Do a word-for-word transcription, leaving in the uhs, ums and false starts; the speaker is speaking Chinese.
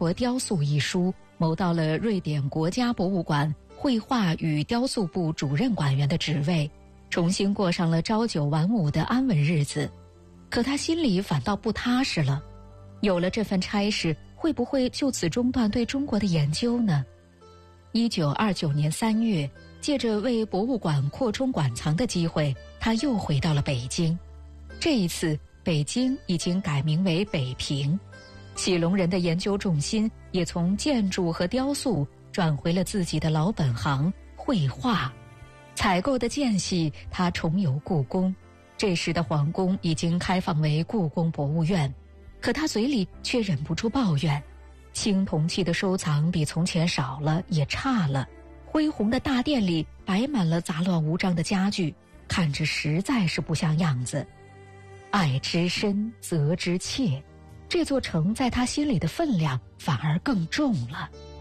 国雕塑》一书，谋到了瑞典国家博物馆绘画与雕塑部主任馆员的职位，重新过上了朝九晚五的安稳日子。可他心里反倒不踏实了，有了这份差事，会不会就此中断对中国的研究呢？一九二九年三月，借着为博物馆扩充馆藏的机会，他又回到了北京。这一次，北京已经改名为北平，喜隆人的研究重心也从建筑和雕塑转回了自己的老本行绘画。采购的间隙，他重游故宫。这时的皇宫已经开放为故宫博物院，可他嘴里却忍不住抱怨，青铜器的收藏比从前少了，也差了。恢宏的大殿里摆满了杂乱无章的家具，看着实在是不像样子。爱之深，责之切，这座城在他心里的分量反而更重了。